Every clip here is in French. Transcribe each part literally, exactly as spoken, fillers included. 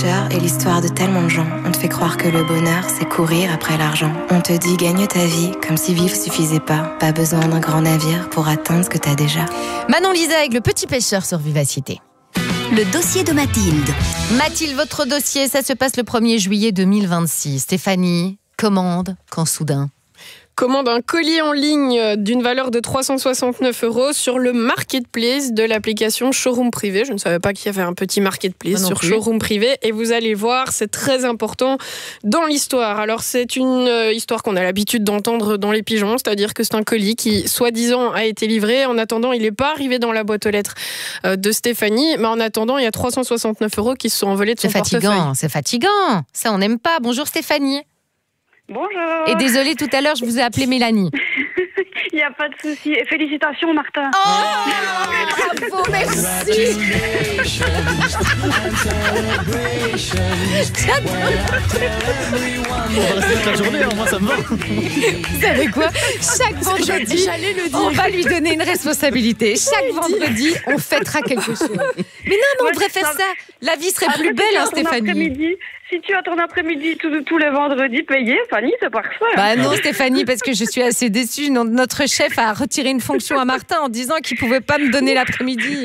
Et l'histoire de tellement de gens. On te fait croire que le bonheur, c'est courir après l'argent. On te dit gagne ta vie, comme si vivre suffisait pas. Pas besoin d'un grand navire pour atteindre ce que t'as déjà. Manon Lisa avec Le Petit Pêcheur sur Vivacité. Le dossier de Mathilde. Mathilde, votre dossier, ça se passe le premier juillet deux mille vingt-six. Stéphanie commande quand soudain... commande un colis en ligne d'une valeur de trois cent soixante-neuf euros sur le marketplace de l'application Showroom Privé. Je ne savais pas qu'il y avait un petit marketplace sur plus. Showroom Privé. Et vous allez voir, c'est très important dans l'histoire. Alors, c'est une histoire qu'on a l'habitude d'entendre dans les pigeons, c'est-à-dire que c'est un colis qui, soi-disant, a été livré. En attendant, il n'est pas arrivé dans la boîte aux lettres de Stéphanie. Mais en attendant, il y a trois cent soixante-neuf euros qui se sont envolés de son portefeuille. C'est fatigant, c'est fatigant. Ça, on n'aime pas. Bonjour Stéphanie. Bonjour. Et désolée, tout à l'heure, je vous ai appelé Mélanie. Il n'y a pas de souci. Et félicitations, Martin. Oh, bravo, merci. On va rester toute la journée, moi ça me va. Vous savez quoi? Chaque vendredi, on va lui donner une responsabilité. Chaque vendredi, on fêtera quelque chose. Mais non, mais on devrait faire ça. La vie serait plus belle, hein, Stéphanie. Si tu as ton après-midi tous, tous les vendredis payé, Fanny, c'est parfait. Bah non, Stéphanie, parce que je suis assez déçue. Notre chef a retiré une fonction à Martin en disant qu'il ne pouvait pas me donner l'après-midi.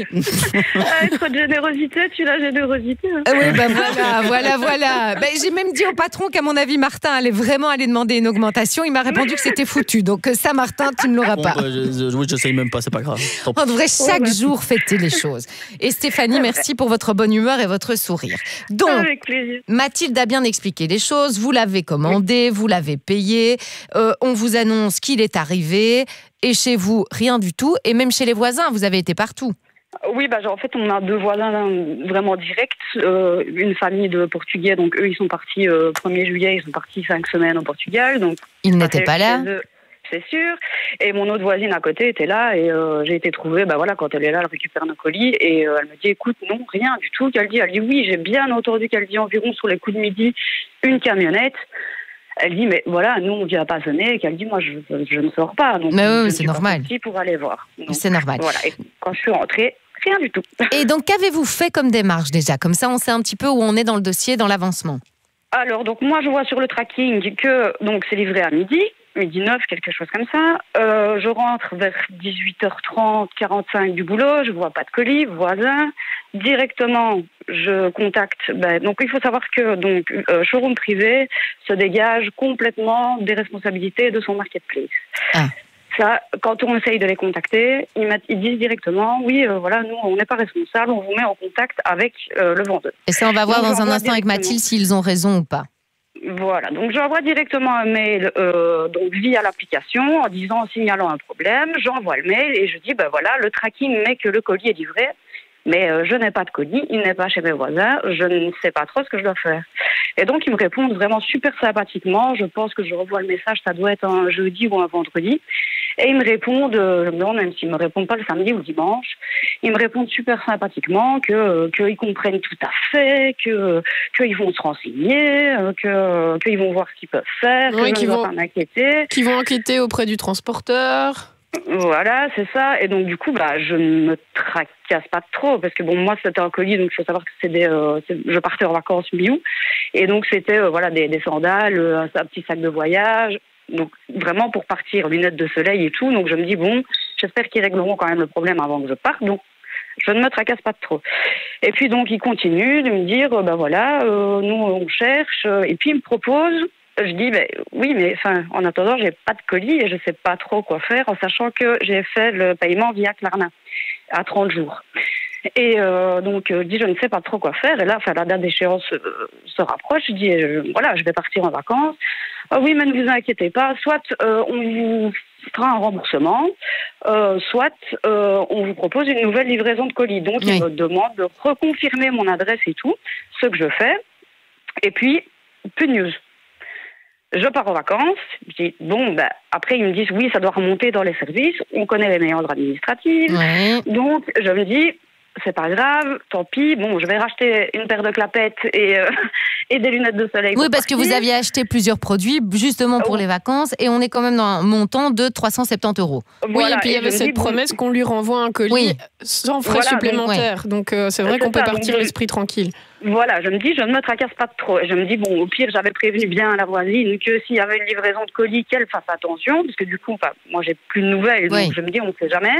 Ah, trop de générosité, tu la générosité. Hein. Ah oui, bah voilà, voilà, voilà. Bah, j'ai même dit au patron qu'à mon avis, Martin allait vraiment aller demander une augmentation. Il m'a répondu que c'était foutu. Donc ça, Martin, tu ne l'auras bon, pas. Bah, je, je, oui, j'essaye même pas, c'est pas grave. On devrait chaque oh, bah. jour fêter les choses. Et Stéphanie, merci pour votre bonne humeur et votre sourire. Donc, avec plaisir. Mathilde a bien expliqué les choses, vous l'avez commandé, vous l'avez payé, euh, on vous annonce qu'il est arrivé, et chez vous, rien du tout, et même chez les voisins, vous avez été partout. Oui, bah, genre, en fait, on a deux voisins vraiment directs, euh, une famille de Portugais, donc eux, ils sont partis euh, premier juillet, ils sont partis cinq semaines au Portugal. Donc, ils n'étaient pas là c'est sûr. Et mon autre voisine à côté était là et euh, j'ai été trouvée, bah voilà, quand elle est là, elle récupère nos colis et euh, elle me dit, écoute, non, rien du tout. Qu'elle dit, elle dit, oui, j'ai bien entendu qu'elle dit environ sur les coups de midi, une camionnette. Elle dit, mais voilà, nous, on vient pas sonner. Et qu'elle dit, moi, je, je ne sors pas. Donc, mais oui, je c'est normal. Je suis pour aller voir. Donc, c'est normal. Voilà. Et quand je suis rentrée, rien du tout. Et donc, qu'avez-vous fait comme démarche déjà? Comme ça, on sait un petit peu où on est dans le dossier, dans l'avancement. Alors, donc, moi, je vois sur le tracking que donc c'est livré à midi. midi neuf, quelque chose comme ça. Euh, je rentre vers dix-huit heures trente, quarante-cinq du boulot, je vois pas de colis, voisin. Directement, je contacte. Ben, donc, il faut savoir que donc euh, Showroom Privé se dégage complètement des responsabilités de son marketplace. Ah. Ça, quand on essaye de les contacter, ils, ils disent directement, oui, euh, voilà, nous, on n'est pas responsable, on vous met en contact avec euh, le vendeur. Et ça, on va voir donc, dans un instant avec Mathilde s'ils ont raison ou pas. Voilà, donc j'envoie directement un mail euh, donc via l'application en disant, en signalant un problème, j'envoie le mail et je dis, ben voilà, le tracking met que le colis est livré, mais euh, je n'ai pas de colis, il n'est pas chez mes voisins, je ne sais pas trop ce que je dois faire. Et donc ils me répondent vraiment super sympathiquement, je pense que je revois le message, ça doit être un jeudi ou un vendredi, et ils me répondent, euh, je me demande même s'ils ne me répondent pas le samedi ou le dimanche, ils me répondent super sympathiquement que euh, qu'ils comprennent tout à fait, que qu'ils vont se renseigner, euh, que qu'ils vont voir ce qu'ils peuvent faire, oui, qu'ils vont pas m'inquiéter, qu'ils vont enquêter auprès du transporteur. Voilà, c'est ça. Et donc du coup, bah, je ne me tracasse pas trop parce que bon, moi c'était un colis, donc il faut savoir que c'est des, euh, c'est, je partais en vacances mi-août, et donc c'était euh, voilà des, des sandales, un, un petit sac de voyage. Donc vraiment pour partir, lunettes de soleil et tout. Donc je me dis bon, j'espère qu'ils régleront quand même le problème avant que je parte. Donc je ne me tracasse pas trop. Et puis donc ils continuent de me dire ben voilà, euh, nous on cherche. Et puis ils me proposent. Je dis ben oui, mais enfin en attendant j'ai pas de colis et je sais pas trop quoi faire en sachant que j'ai fait le paiement via Klarna à trente jours. Et euh, donc, je dis, je ne sais pas trop quoi faire. Et là, enfin, la date d'échéance euh, se rapproche. Je dis, euh, voilà, je vais partir en vacances. Ah oui, mais ne vous inquiétez pas. Soit euh, on vous fera un remboursement, euh, soit euh, on vous propose une nouvelle livraison de colis. Donc, oui. Il me demande de reconfirmer mon adresse et tout, ce que je fais. Et puis, plus de news. Je pars en vacances, je dis, bon, ben, après ils me disent, oui, ça doit remonter dans les services, on connaît les méandres administratifs. Ouais. Donc, je me dis, c'est pas grave, tant pis, bon, je vais racheter une paire de clapettes et, euh, et des lunettes de soleil. Oui, parce partir. que vous aviez acheté plusieurs produits, justement pour oh. les vacances, et on est quand même dans un montant de trois cent soixante-dix euros. Voilà, oui, et puis il y avait cette dis, promesse bon, qu'on lui renvoie un colis oui. sans frais voilà, supplémentaires. Donc, ouais. donc euh, c'est vrai c'est qu'on ça, peut partir donc, l'esprit tranquille. voilà, je me dis, je ne me tracasse pas trop. Et je me dis, bon, au pire, j'avais prévenu bien la voisine que s'il y avait une livraison de colis, qu'elle fasse attention, parce que du coup, enfin, moi, j'ai plus de nouvelles, donc oui. je me dis, on ne sait jamais.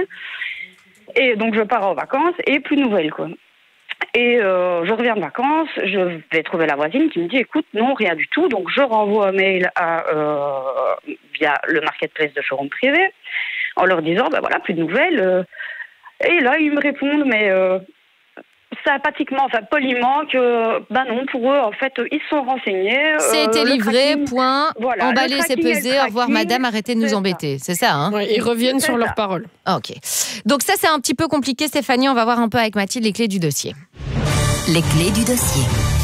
Et donc, je pars en vacances et plus de nouvelles, quoi. Et euh, je reviens de vacances, je vais trouver la voisine qui me dit, écoute, non, rien du tout. Donc, je renvoie un mail à, euh, via le marketplace de showroom privé en leur disant, ben voilà, plus de nouvelles. Euh, et là, ils me répondent, mais... Euh, sympathiquement, enfin poliment, que ben non, pour eux, en fait, ils sont renseignés. C'était euh, livré, tracking, point, voilà, emballé, c'est pesé, au revoir madame, arrêtez de nous embêter. C'est ça, hein? Ouais, ils reviennent c'est sur leurs paroles. Ok. Donc ça, c'est un petit peu compliqué, Stéphanie. On va voir un peu avec Mathilde les clés du dossier. Les clés du dossier.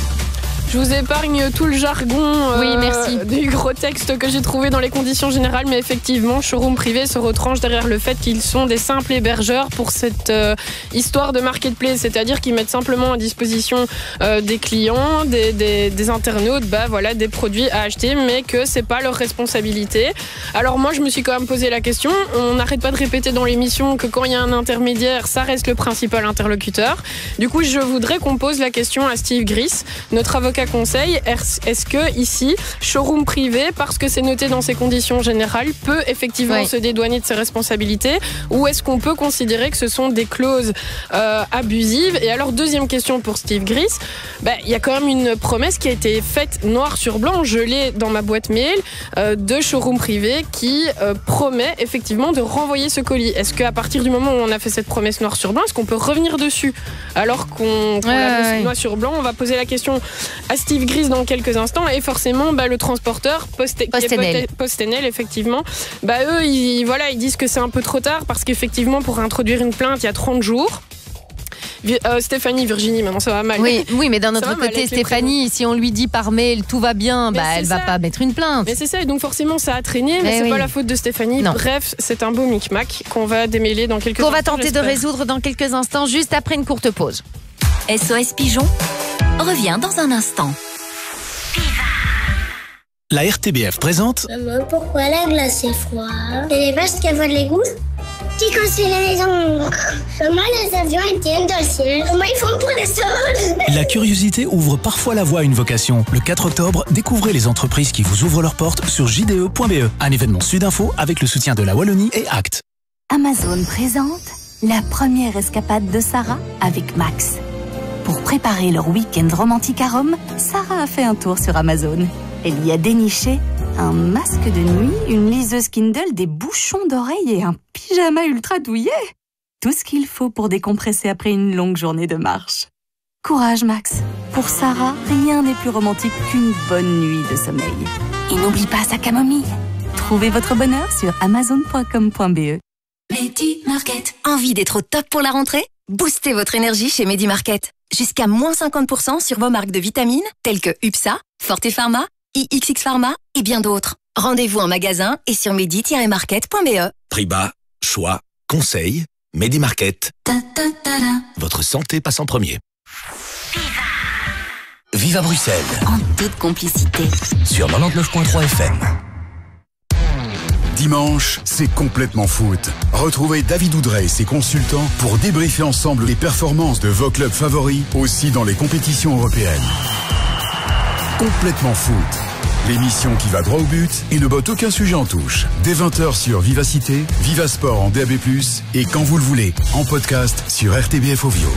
Je vous épargne tout le jargon euh, oui, merci. du gros texte que j'ai trouvé dans les conditions générales, mais effectivement, Showroom Privé se retranche derrière le fait qu'ils sont des simples hébergeurs pour cette euh, histoire de marketplace, c'est-à-dire qu'ils mettent simplement à disposition euh, des clients, des, des, des internautes, bah, voilà, des produits à acheter, mais que c'est pas leur responsabilité. Alors moi, je me suis quand même posé la question, on n'arrête pas de répéter dans l'émission que quand il y a un intermédiaire, ça reste le principal interlocuteur. Du coup, je voudrais qu'on pose la question à Steve Gris, notre avocat conseil. Est-ce que ici, Showroom Privé, parce que c'est noté dans ses conditions générales, peut effectivement oui. se dédouaner de ses responsabilités, ou est-ce qu'on peut considérer que ce sont des clauses euh, abusives? Et alors, deuxième question pour Steve Gris, bah, y a quand même une promesse qui a été faite noir sur blanc, je l'ai dans ma boîte mail, euh, de Showroom Privé qui euh, promet effectivement de renvoyer ce colis. Est-ce qu'à partir du moment où on a fait cette promesse noir sur blanc, est-ce qu'on peut revenir dessus alors qu'on, qu'on ouais, l'a ouais. noir sur blanc? On va poser la question à Steve Gris dans quelques instants, et forcément bah, le transporteur Post- PostNL. PostNL effectivement, bah, eux ils, voilà, ils disent que c'est un peu trop tard parce qu'effectivement pour introduire une plainte il y a trente jours. Euh, Stéphanie, Virginie, maintenant ça va mal. Oui, oui, mais d'un autre côté, Stéphanie, si on lui dit par mail tout va bien, bah, elle ça. va pas mettre une plainte. Mais c'est ça, et donc forcément ça a traîné, mais, mais c'est oui. pas la faute de Stéphanie. Non. Bref, c'est un beau micmac qu'on va démêler dans quelques qu'on instants. Qu'on va tenter j'espère. de résoudre dans quelques instants, juste après une courte pause. S O S Pigeon revient dans un instant. La R T B F présente. Maman, pourquoi la glace est froide? C'est parce qu'elle vole les gousses? Qui construit les maisons? Comment les avions ils tiennent dans le ciel? Comment ils font pour les sols? La curiosité ouvre parfois la voie à une vocation. Le quatre octobre, découvrez les entreprises qui vous ouvrent leurs portes sur j d e point b e. Un événement Sudinfo avec le soutien de la Wallonie et Act. Amazon présente la première escapade de Sarah avec Max. Pour préparer leur week-end romantique à Rome, Sarah a fait un tour sur Amazon. Elle y a déniché un masque de nuit, une liseuse Kindle, des bouchons d'oreilles et un pyjama ultra douillet. Tout ce qu'il faut pour décompresser après une longue journée de marche. Courage, Max. Pour Sarah, rien n'est plus romantique qu'une bonne nuit de sommeil. Et n'oublie pas sa camomille. Trouvez votre bonheur sur amazon point com point b e. Medi Market. Envie d'être au top pour la rentrée? Boostez votre énergie chez Medi Market. Jusqu'à moins cinquante pour cent sur vos marques de vitamines telles que U P S A, Forte Pharma, I X X Pharma et bien d'autres. Rendez-vous en magasin et sur medi tiret market point b e. Prix bas, choix, conseil, Medi Market. Ta, ta, ta, ta. Votre santé passe en premier. Viva Bruxelles. En toute complicité. Sur quatre-vingt-dix-neuf virgule trois F M. Dimanche, c'est complètement foot. Retrouvez David Oudrey et ses consultants pour débriefer ensemble les performances de vos clubs favoris, aussi dans les compétitions européennes. Complètement foot. L'émission qui va droit au but et ne botte aucun sujet en touche. Dès vingt heures sur Vivacité, Vivasport en D A B plus, et quand vous le voulez, en podcast sur R T B F Ovio.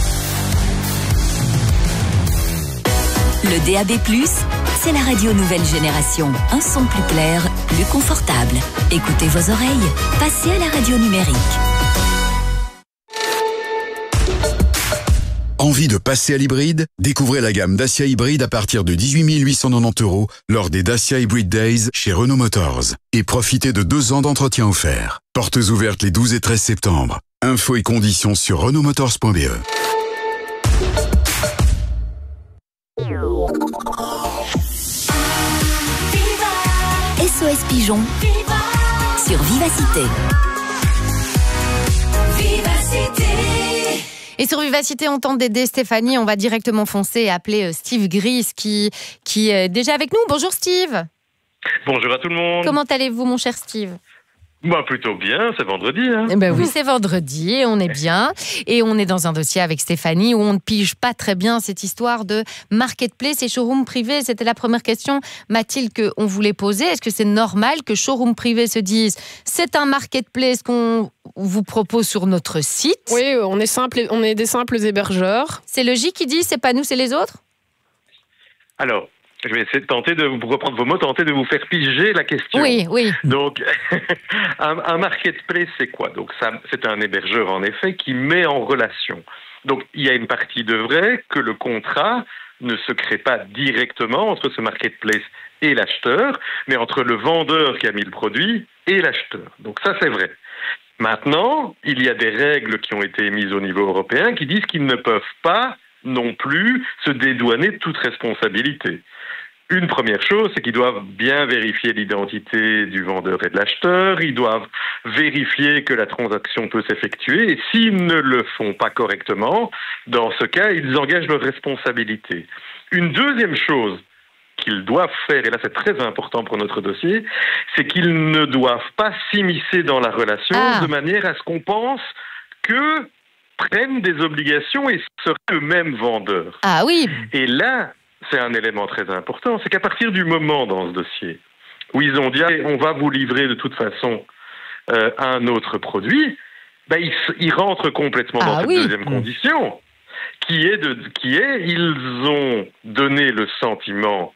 Le D A B plus, c'est la radio nouvelle génération. Un son plus clair, plus confortable. Écoutez vos oreilles, passez à la radio numérique. Envie de passer à l'hybride? Découvrez la gamme Dacia Hybride à partir de dix-huit mille huit cent quatre-vingt-dix euros lors des Dacia Hybrid Days chez Renault Motors. Et profitez de deux ans d'entretien offert. Portes ouvertes les douze et treize septembre. Infos et conditions sur renault motors point b e. S O S Pigeon sur Vivacité. Vivacité. Et sur Vivacité, on tente d'aider Stéphanie. On va directement foncer et appeler Steve Gris qui, qui est déjà avec nous. Bonjour Steve. Bonjour à tout le monde. Comment allez-vous mon cher Steve? Bah plutôt bien, c'est vendredi. Hein. Eh ben oui, c'est vendredi et on est bien. Et on est dans un dossier avec Stéphanie où on ne pige pas très bien cette histoire de marketplace et showroom privé. C'était la première question, Mathilde, qu'on voulait poser. Est-ce que c'est normal que showroom privé se dise c'est un marketplace qu'on vous propose sur notre site? Oui, on est, simple, on est des simples hébergeurs. C'est logique qui dit c'est pas nous, c'est les autres? Alors, je vais essayer de tenter de vous reprendre vos mots, tenter de vous faire piger la question. Oui, oui. Donc, un, un marketplace, c'est quoi? Donc, ça, c'est un hébergeur, en effet, qui met en relation. Donc, il y a une partie de vrai que le contrat ne se crée pas directement entre ce marketplace et l'acheteur, mais entre le vendeur qui a mis le produit et l'acheteur. Donc, ça, c'est vrai. Maintenant, il y a des règles qui ont été émises au niveau européen qui disent qu'ils ne peuvent pas non plus se dédouaner de toute responsabilité. Une première chose, c'est qu'ils doivent bien vérifier l'identité du vendeur et de l'acheteur, ils doivent vérifier que la transaction peut s'effectuer, et s'ils ne le font pas correctement, dans ce cas, ils engagent leur responsabilité. Une deuxième chose qu'ils doivent faire, et là c'est très important pour notre dossier, c'est qu'ils ne doivent pas s'immiscer dans la relation ah. de manière à ce qu'on pense que prennent des obligations et seraient eux-mêmes vendeurs. Ah oui. Et là, c'est un élément très important, c'est qu'à partir du moment dans ce dossier où ils ont dit ah, on va vous livrer de toute façon euh, un autre produit, ben ils, ils rentrent complètement ah, dans cette oui. deuxième mmh. condition, qui est, de, qui est ils ont donné le sentiment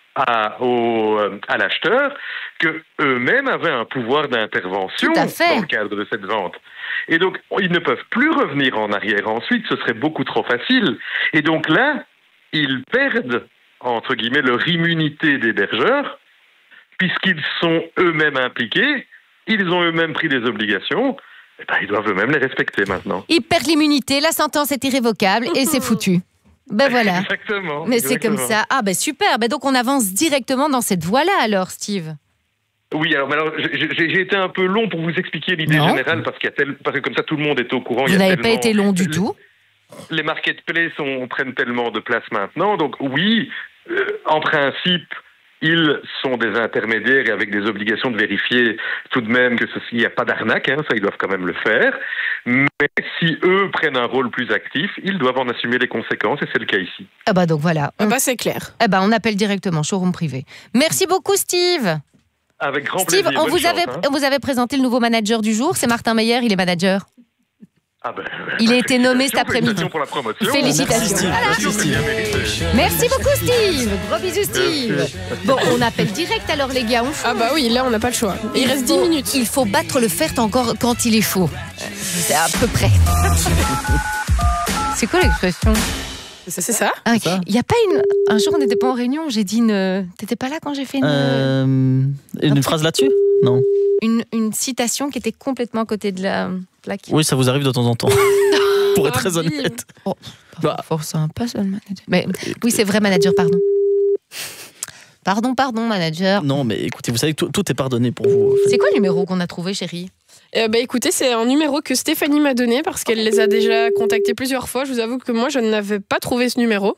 à, au, à l'acheteur que eux-mêmes avaient un pouvoir d'intervention dans le cadre de cette vente. Et donc, ils ne peuvent plus revenir en arrière. Ensuite, ce serait beaucoup trop facile. Et donc là, ils perdent, entre guillemets, leur immunité d'hébergeur, puisqu'ils sont eux-mêmes impliqués, ils ont eux-mêmes pris des obligations, et ben, ils doivent eux-mêmes les respecter maintenant. Ils perdent l'immunité, la sentence est irrévocable, et c'est foutu. Ben voilà. Exactement. Mais exactement. c'est comme ça. Ah ben super, ben donc on avance directement dans cette voie-là alors, Steve. Oui, alors, alors j'ai, j'ai été un peu long pour vous expliquer l'idée non. générale, parce, qu'il y a tel, parce que comme ça tout le monde est au courant. Vous il y a n'avez tellement, pas été long du tout. Les marketplaces on, on prennent tellement de place maintenant, donc oui, euh, en principe, ils sont des intermédiaires et avec des obligations de vérifier tout de même que ceci, il n'y a pas d'arnaque, hein, ça ils doivent quand même le faire. Mais si eux prennent un rôle plus actif, ils doivent en assumer les conséquences et c'est le cas ici. Ah bah donc voilà. Ah bah c'est clair. Ah bah on appelle directement showroom privé. Merci beaucoup Steve. Avec grand Steve, plaisir. on vous, chance, avait, hein. on vous avait présenté le nouveau manager du jour, c'est Martin Meyer, il est manager. Ah ben, il a été nommé cet après-midi. Pour la promotion. Félicitations. Merci, voilà. Steve. Merci beaucoup Steve. Gros bisous Steve. Bon, on appelle direct alors les gars. On ah bah oui, là on n'a pas le choix. Il, il reste faut, dix minutes. Il faut battre le fer encore quand il est chaud. C'est à peu près. C'est quoi l'expression? C'est ça. Il ah, n'y a pas une. Un jour on n'était pas en réunion, j'ai dit une. T'étais pas là quand j'ai fait une. Euh... Une un phrase là-dessus? Non. Une, une citation qui était complètement à côté de la plaque. Oui, ça vous arrive de temps en temps. Pour être très honnête. Oh, bah, force sympa, ça, le manager. Mais oui, c'est vrai, manager, pardon. Pardon, pardon, manager. Non, mais écoutez, vous savez que tout, tout est pardonné pour vous. C'est quoi le numéro qu'on a trouvé, chérie? Euh, bah, écoutez, c'est un numéro que Stéphanie m'a donné parce qu'elle les a déjà contactés plusieurs fois. Je vous avoue que moi, je n'avais pas trouvé ce numéro.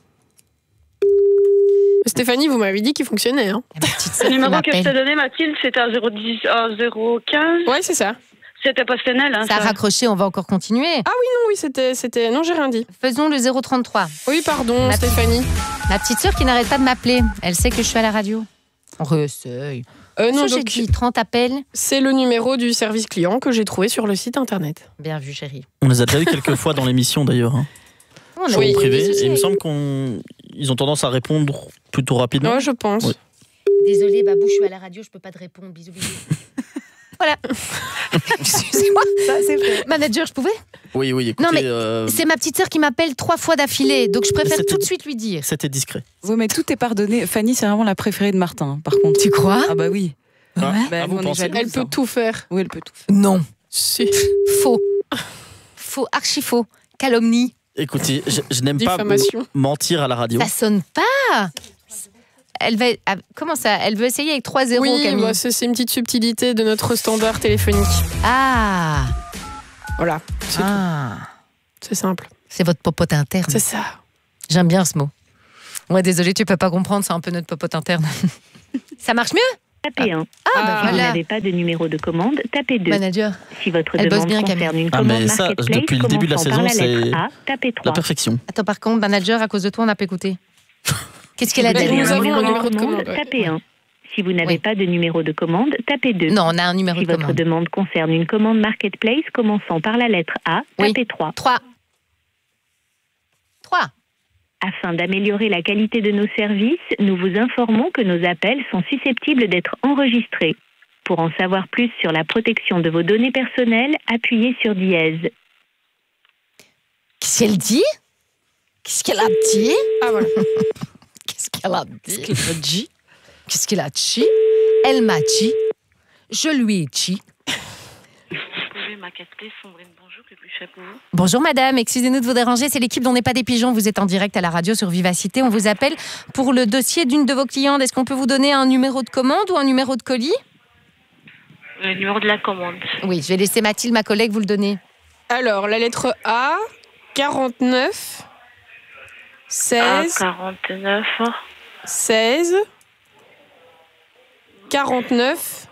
Stéphanie, vous m'avez dit qu'il fonctionnait. Hein. Le numéro que je t'ai donné, Mathilde, c'était un zéro dix, un zéro quinze. Ouais, c'est ça. C'était pas Stenel. Hein, ça, ça a raccroché, on va encore continuer. Ah oui, non, oui, c'était... c'était... Non, j'ai rien dit. Faisons le zéro trente-trois. Oui, pardon, ma Stéphanie. Ma petite sœur qui n'arrête pas de m'appeler. Elle sait que je suis à la radio. On réessaye. Euh, non, donc, j'ai dit trente appels. C'est le numéro du service client que j'ai trouvé sur le site internet. Bien vu, chérie. On les a déjà eu quelques fois dans l'émission, d'ailleurs. Hein. On oui, privé. Et il me semble qu'ils ont tendance à répondre plutôt rapidement. Ouais, je pense. Oui. Désolée, Babou, je suis à la radio, je peux pas te répondre. Bisous, bisous. Voilà. Excusez-moi. Ça, c'est fait. Manager, je pouvais? Oui, oui. Écoutez, non, mais euh... c'est ma petite sœur qui m'appelle trois fois d'affilée, donc je préfère tout de suite lui dire. C'était discret. Oui, mais tout est pardonné. Fanny, c'est vraiment la préférée de Martin, par contre. Tu crois? Ah bah oui. Ah, ouais. bah, ah, vous pensez elle peut tout faire. Oui, elle peut tout faire. Non. Si. Faux. Faux, archi faux. Calomnie. Écoutez, je, je n'aime pas mentir à la radio. Ça sonne pas. Elle va, comment ça? Elle veut essayer avec trois zéros, oui, Camille. Bah, c'est, c'est une petite subtilité de notre standard téléphonique. Ah. Voilà. C'est ah. tout. C'est simple. C'est votre popote interne. C'est ça. J'aime bien ce mot. Ouais, désolé, tu peux pas comprendre, c'est un peu notre popote interne. Ça marche mieux? tapez un. Ah, si bah vous voilà. n'avez pas de numéro de commande, tapez deux. Manager. Si votre Elle bosse demande bien, concerne Camille. une Ah, commande mais ça, marketplace depuis le début de la commençant par saison, la lettre c'est A, tapez trois. la perfection. Attends, par contre, manager, à cause de toi, on n'a pas écouté. Qu'est-ce qu'elle a Si vous dit avez Nous un avons numéro un numéro de de commande, commande, ouais. tapez un. Si vous n'avez Oui. pas de numéro de commande, tapez deux. Non, on a un numéro Si de votre commande. demande concerne une commande marketplace commençant par la lettre A, Oui. tapez trois. trois. trois. Afin d'améliorer la qualité de nos services, nous vous informons que nos appels sont susceptibles d'être enregistrés. Pour en savoir plus sur la protection de vos données personnelles, appuyez sur dièse. Qu'est-ce qu'elle dit? Qu'est-ce qu'elle a dit? Ah voilà. Qu'est-ce qu'elle a dit? Qu'est-ce qu'elle a dit? Qu'est-ce qu'elle a dit? Elle m'a dit. Je lui ai dit. Bonjour, que puis-je faire pour vous? Bonjour madame, excusez-nous de vous déranger, c'est l'équipe d'On n'est pas des pigeons, vous êtes en direct à la radio sur Vivacité, on vous appelle pour le dossier d'une de vos clientes. Est-ce qu'on peut vous donner un numéro de commande ou un numéro de colis? Le numéro de la commande. Oui, je vais laisser Mathilde, ma collègue, vous le donner. Alors, la lettre A, quarante-neuf, seize, A quarante-neuf, seize, quarante-neuf,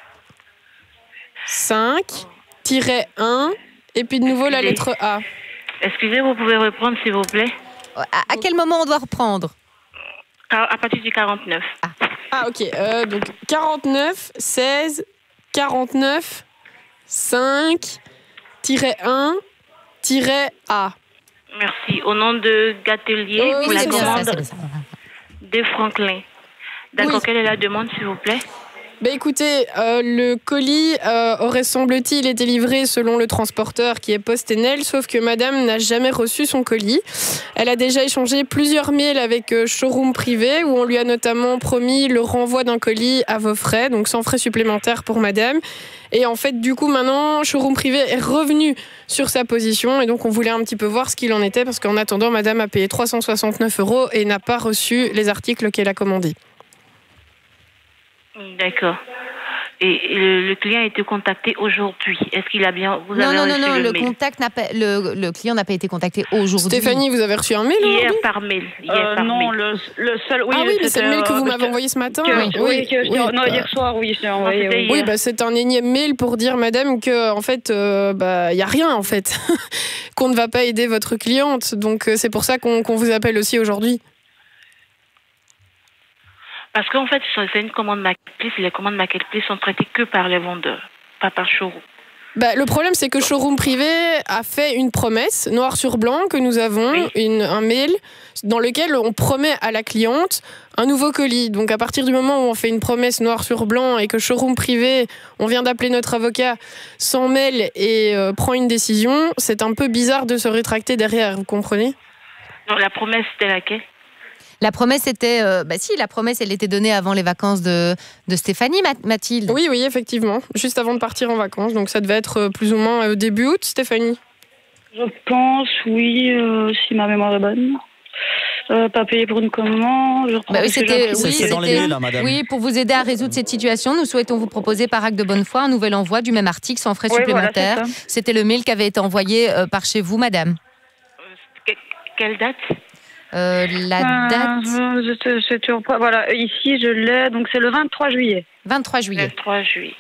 cinq, un, et puis de nouveau la lettre A. Excusez, vous pouvez reprendre s'il vous plaît? À, à quel moment on doit reprendre? À, à partir du quarante-neuf. Ah, ah ok. Euh, donc quarante-neuf, seize, quarante-neuf, cinq, un, A. Merci. Au nom de Gatelier, Oh, pour oui, la c'est bien commande ça, c'est bien ça. de Franklin. D'accord, Oui. quelle est la demande s'il vous plaît? Bah écoutez, euh, le colis euh, aurait semble-t-il été livré selon le transporteur qui est PostNL, sauf que madame n'a jamais reçu son colis. Elle a déjà échangé plusieurs mails avec euh, Showroom Privé où on lui a notamment promis le renvoi d'un colis à vos frais, donc sans frais supplémentaires pour madame. Et en fait, du coup, maintenant, Showroom Privé est revenu sur sa position et donc on voulait un petit peu voir ce qu'il en était parce qu'en attendant, madame a payé trois cent soixante-neuf euros et n'a pas reçu les articles qu'elle a commandés. D'accord. Et le, le client a été contacté aujourd'hui. Est-ce qu'il a bien... Vous non, avez non, non, reçu non, le, le, mail? contact n'a pas, le, le client n'a pas été contacté aujourd'hui. Stéphanie, vous avez reçu un mail Hier aujourd'hui par mail. Hier Euh, par non, mail. le, le seul. Oui, ah oui, mais c'est le mail que euh, vous que- m'avez envoyé ce matin. que- Oui, oui, que- oui, non, bah, hier soir, oui, je l'ai envoyé. c'était oui. hier. oui, bah, c'est un énième mail pour dire, madame, que en fait, euh, bah, y a rien en fait, qu'on ne va pas aider votre cliente. Donc euh, c'est pour ça qu'on qu'on vous appelle aussi aujourd'hui. Parce qu'en fait, c'est une commande marketplace et les commandes marketplace sont traitées que par les vendeurs, pas par showroom. Bah, le problème, c'est que Showroom Privé a fait une promesse, noir sur blanc, que nous avons, Oui. une, un mail, dans lequel on promet à la cliente un nouveau colis. Donc, à partir du moment où on fait une promesse noir sur blanc et que Showroom Privé, on vient d'appeler notre avocat, s'en mêle et euh, prend une décision, c'est un peu bizarre de se rétracter derrière, vous comprenez? Donc la promesse, c'était laquelle? La promesse était... euh, bah si, la promesse, elle était donnée avant les vacances de, de Stéphanie, Ma- Mathilde. Oui, oui, effectivement. Juste avant de partir en vacances. Donc, ça devait être euh, plus ou moins euh, début août, Stéphanie? Je pense, oui, euh, si ma mémoire est bonne. Euh, pas payé pour une commande. Je reprends Bah oui, ce que j'ai c'était, imprimé. oui, C'est dans les c'était- mails, là, madame. oui, pour vous aider à résoudre cette situation, nous souhaitons vous proposer par acte de bonne foi un nouvel envoi du même article sans frais Oui, voilà, supplémentaires. c'est ça. C'était le mail qui avait été envoyé euh, par chez vous, madame. Que- Quelle date? Euh, la date Euh, je te- je te reprends. Voilà, ici je l'ai, donc c'est le vingt-trois juillet. vingt-trois juillet. vingt-trois juillet.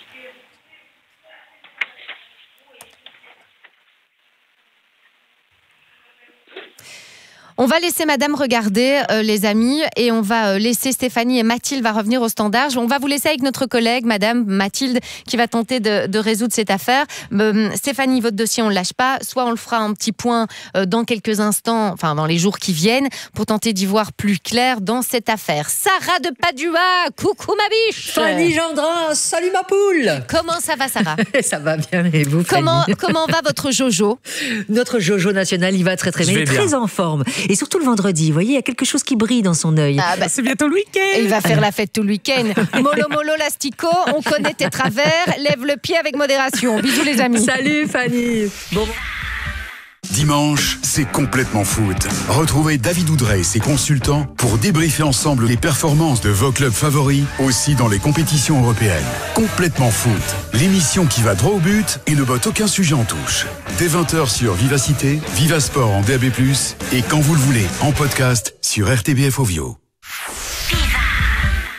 On va laisser madame regarder, euh, les amis, et on va euh, laisser Stéphanie et Mathilde va revenir au standard. On va vous laisser avec notre collègue, madame Mathilde, qui va tenter de, de résoudre cette affaire. Euh, Stéphanie, votre dossier, on ne le lâche pas. Soit on le fera un petit point euh, dans quelques instants, enfin dans les jours qui viennent, pour tenter d'y voir plus clair dans cette affaire. Sarah de Padua, coucou ma biche. Fanny Gendrin, salut ma poule. Comment ça va, Sarah? Ça va bien, et vous, Comment, Fanny? comment va votre Jojo? Notre Jojo national, il va très très Je bien, il est vais très bien. en forme. Et surtout le vendredi, vous voyez, il y a quelque chose qui brille dans son œil. Ah bah, c'est bientôt le week-end. Il va faire la fête tout le week-end. Molo molo l'astico, on connaît tes travers, lève le pied avec modération. Bisous les amis. Salut Fanny. Bon. Dimanche, c'est complètement foot. Retrouvez David Oudrey et ses consultants pour débriefer ensemble les performances de vos clubs favoris, aussi dans les compétitions européennes. Complètement foot, l'émission qui va droit au but et ne botte aucun sujet en touche. Dès vingt heures sur Vivacité, Vivasport en D A B plus, et quand vous le voulez, en podcast sur R T B F Ovio.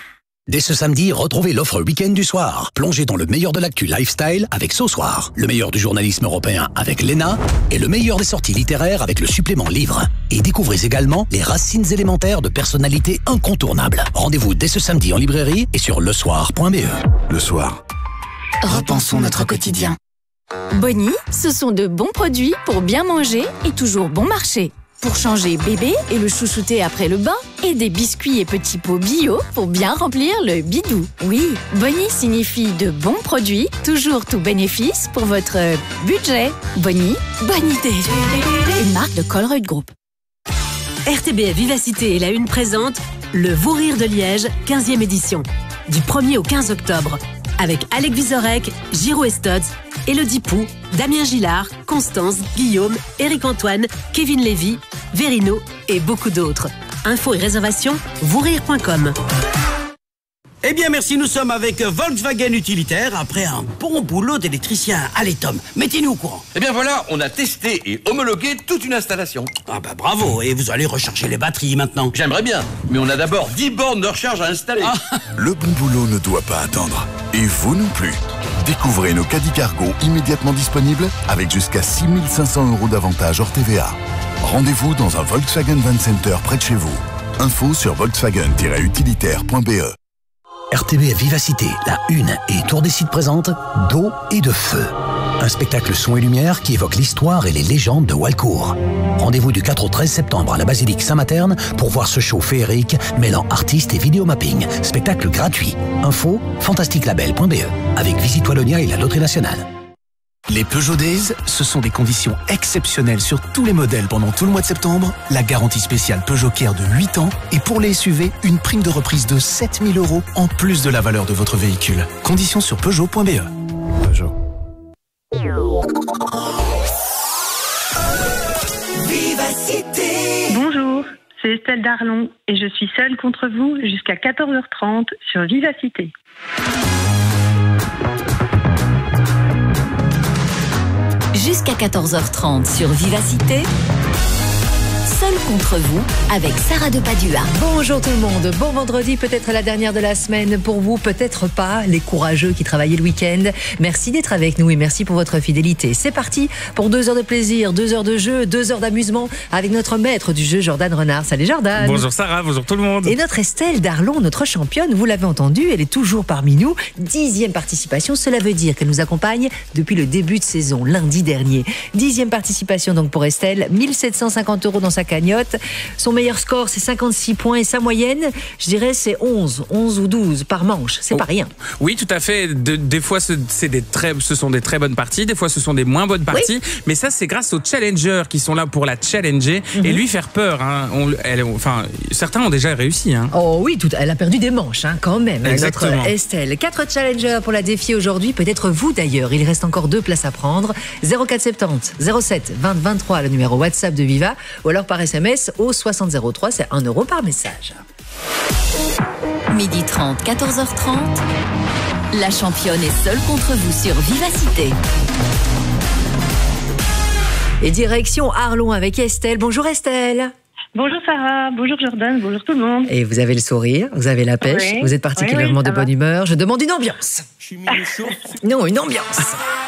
Dès ce samedi, retrouvez l'offre week-end du soir. Plongez dans le meilleur de l'actu lifestyle avec Ce Soir, le meilleur du journalisme européen avec l'E N A et le meilleur des sorties littéraires avec le supplément Livre. Et découvrez également les racines élémentaires de personnalités incontournables. Rendez-vous dès ce samedi en librairie et sur le soir point b e. Le Soir. Repensons notre quotidien. Bonnie, ce sont de bons produits pour bien manger et toujours bon marché. Pour changer bébé et le chouchouter après le bain, et des biscuits et petits pots bio pour bien remplir le bidou. Oui, Bonnie signifie de bons produits, toujours tout bénéfice pour votre budget. Bonnie, bonne idée. Une marque de Colruyt Group. R T B F Vivacité et la Une présente le Vous Rire de Liège, quinzième édition. Du premier au quinze octobre. Avec Alec Vizorek, Giro Estotz, Élodie Pou, Damien Gillard, Constance, Guillaume, Éric-Antoine, Kevin Lévy, Verino et beaucoup d'autres. Infos et réservations, vousrire point com. Eh bien merci, nous sommes avec Volkswagen Utilitaire après un bon boulot d'électricien. Allez Tom, mettez-nous au courant. Eh bien voilà, on a testé et homologué toute une installation. Ah bah bravo, et vous allez recharger les batteries maintenant. J'aimerais bien, mais on a d'abord dix bornes de recharge à installer. Ah. Le bon boulot ne doit pas attendre. Et vous non plus. Découvrez nos caddies cargo immédiatement disponibles avec jusqu'à six mille cinq cents euros d'avantage hors T V A. Rendez-vous dans un Volkswagen Van Center près de chez vous. Info sur volkswagen tiret utilitaire point b e. R T B F Vivacité, la Une et Tour des Sites présentent d'eau et de feu. Un spectacle son et lumière qui évoque l'histoire et les légendes de Walcourt. Rendez-vous du quatre au treize septembre à la basilique Saint-Materne pour voir ce show féerique mêlant artistes et vidéomapping. Spectacle gratuit. Info fantastique label point b e avec Visite Wallonia et la Loterie Nationale. Les Peugeot Days, ce sont des conditions exceptionnelles sur tous les modèles pendant tout le mois de septembre. La garantie spéciale Peugeot Care de huit ans et pour les S U V, une prime de reprise de sept mille euros en plus de la valeur de votre véhicule. Conditions sur Peugeot point b e. Peugeot. Vivacité. Bonjour, c'est Estelle Darlon et je suis seule contre vous jusqu'à quatorze heures trente sur Vivacité. Jusqu'à quatorze heures trente sur Vivacité, seul contre vous avec Sarah de Padua. Bonjour tout le monde, bon vendredi, peut-être la dernière de la semaine pour vous, peut-être pas, les courageux qui travaillaient le week-end. Merci d'être avec nous et merci pour votre fidélité. C'est parti pour deux heures de plaisir, deux heures de jeu, deux heures d'amusement avec notre maître du jeu, Jordan Renard. Salut Jordan. Bonjour Sarah, bonjour tout le monde. Et notre Estelle Darlon, notre championne, vous l'avez entendu, elle est toujours parmi nous. Dixième participation, cela veut dire qu'elle nous accompagne depuis le début de saison, lundi dernier. Dixième participation donc pour Estelle, mille sept cent cinquante euros dans sa cagnotte. Son meilleur score, c'est cinquante-six points et sa moyenne, je dirais, c'est onze, onze ou douze par manche. C'est oh. pas rien. Oui, tout à fait. De, des fois, ce, c'est des très, ce sont des très bonnes parties. Des fois, ce sont des moins bonnes parties. Oui. Mais ça, c'est grâce aux challengers qui sont là pour la challenger mm-hmm. et lui faire peur. Hein. On, elle, enfin, certains ont déjà réussi. Hein. Oh oui, tout, elle a perdu des manches hein, quand même. Exactement. Notre Estelle. Quatre challengers pour la défier aujourd'hui. Peut-être vous d'ailleurs. Il reste encore deux places à prendre. zéro quatre soixante-dix zéro sept vingt vingt-trois, le numéro WhatsApp de Viva. Ou alors par S M S au soixante zéro trois, c'est un euro par message. midi trente, quatorze heures trente, la championne est seule contre vous sur Vivacité. Et direction Arlon avec Estelle. Bonjour Estelle. Bonjour Sarah, bonjour Jordan, bonjour tout le monde. Et vous avez le sourire, vous avez la pêche, oui. Vous êtes particulièrement oui, oui, de bonne va. humeur. Je demande une ambiance. Non, une ambiance.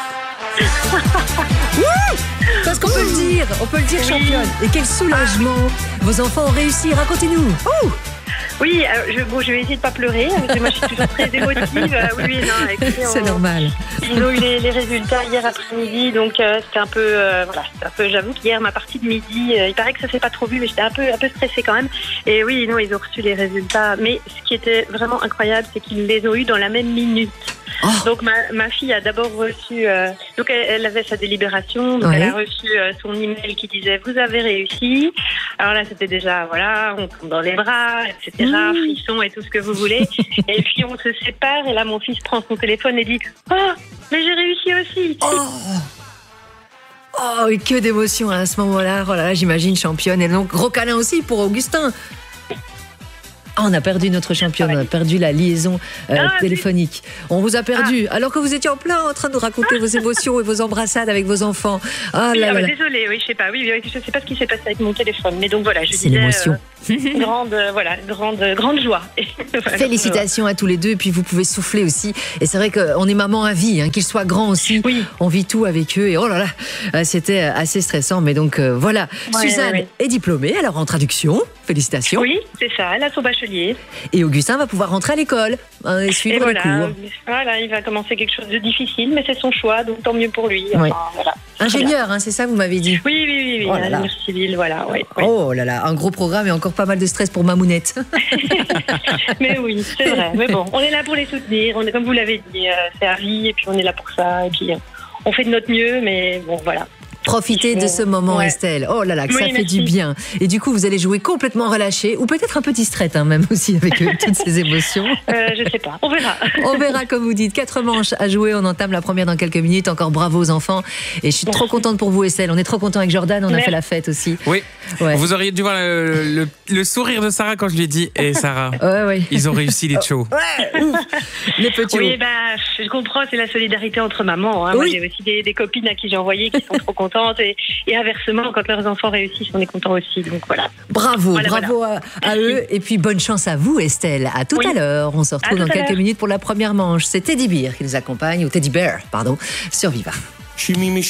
Parce qu'on peut le dire, on peut le dire, oui. championne. Et quel soulagement. Vos enfants ont réussi, racontez-nous. Ouh. Oui, alors, je, bon, je vais essayer de ne pas pleurer, parce que moi je suis toujours très émotive. Euh, oui, non, écoutez, c'est on, normal. Ils ont eu les, les résultats hier après-midi, donc euh, c'était un peu, euh, voilà, c'était un peu, j'avoue qu'hier, ma partie de midi, euh, il paraît que ça s'est pas trop vu, mais j'étais un peu, un peu stressée quand même. Et oui, non, ils ont reçu les résultats, mais ce qui était vraiment incroyable, c'est qu'ils les ont eu dans la même minute. Oh. Donc ma, ma fille a d'abord reçu, euh, donc elle, elle avait sa délibération, donc oui. elle a reçu euh, son email qui disait vous avez réussi. Alors là c'était déjà voilà, on tombe dans les bras, et cetera, mmh. frissons et tout ce que vous voulez. Et puis on se sépare et là mon fils prend son téléphone et dit oh mais j'ai réussi aussi. Oh. Oh, et que d'émotion à ce moment-là. Oh là là, j'imagine championne. Et donc gros câlin aussi pour Augustin. Ah, on a perdu notre championne, on a perdu la liaison euh, ah, téléphonique. On vous a perdu, ah. alors que vous étiez en plein en train de nous raconter vos émotions et vos embrassades avec vos enfants. Ah, oui, là, ah, là, bah, là. Désolée, oui, je sais pas. Oui, je sais pas ce qui s'est passé avec mon téléphone, mais donc voilà, je C'est disais, l'émotion. Euh, grande, euh, voilà, grande, grande joie. Voilà, Félicitations à tous les deux, et puis vous pouvez souffler aussi. Et c'est vrai qu'on est maman à vie, hein, qu'ils soient grands aussi. Oui. On vit tout avec eux, et oh là là, c'était assez stressant, mais donc euh, voilà. Ouais, Suzanne ouais, ouais. est diplômée, alors en traduction, félicitations. Oui, c'est ça, elle a son bachelier. Et Augustin va pouvoir rentrer à l'école hein, et suivre et voilà, les cours. Voilà, il va commencer quelque chose de difficile, mais c'est son choix, donc tant mieux pour lui. Enfin, Oui. voilà. Ingénieur, hein, c'est ça, vous m'avez dit. Oui, oui, oui, oui, Oh là là. ingénieur civil, voilà. Oui, oui. Oh là là, un gros programme et encore pas mal de stress pour Mamounette. Mais oui, c'est vrai. Mais bon, on est là pour les soutenir. On est, comme vous l'avez dit, euh, c'est à vie, et puis on est là pour ça. Et puis, euh, on fait de notre mieux, mais bon, voilà. Profitez de ce moment, Ouais. Estelle. Oh là là, que Oui, ça fait merci. du bien. Et du coup, vous allez jouer complètement relâché, ou peut-être un peu distraite, hein, même aussi, avec euh, toutes ces émotions. Euh, je sais pas, on verra. On verra, comme vous dites. Quatre manches à jouer. On entame la première dans quelques minutes. Encore bravo aux enfants. Et je suis trop contente pour vous, Estelle. On est trop content avec Jordan. On a Merci. fait la fête aussi. Oui. Ouais. Vous auriez dû voir le, le- le sourire de Sarah quand je lui ai dit et Sarah, Ouais, ouais. ils ont réussi les shows. Ouais, ouf. Les petits Oui, hauts. bah, je comprends, c'est la solidarité entre mamans. Hein. Moi, Oui. j'ai aussi des, des copines à qui j'ai envoyé qui sont trop contentes. Et, et inversement, quand leurs enfants réussissent, on est content aussi. Donc voilà. Bravo, Voilà, bravo voilà. à, à eux. Et puis bonne chance à vous, Estelle. À tout Oui. à l'heure. On se retrouve À dans tout à quelques l'heure. minutes pour la première manche. C'est Teddy Bear qui nous accompagne, ou Teddy Bear, pardon, sur Viva. Je suis Mimi